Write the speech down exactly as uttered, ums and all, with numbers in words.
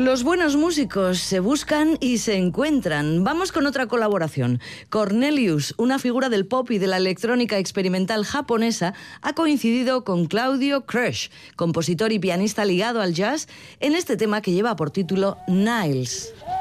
Los buenos músicos se buscan y se encuentran. Vamos con otra colaboración. Cornelius, una figura del pop y de la electrónica experimental japonesa, ha coincidido con Claudio Crush, compositor y pianista ligado al jazz, en este tema que lleva por título Niles.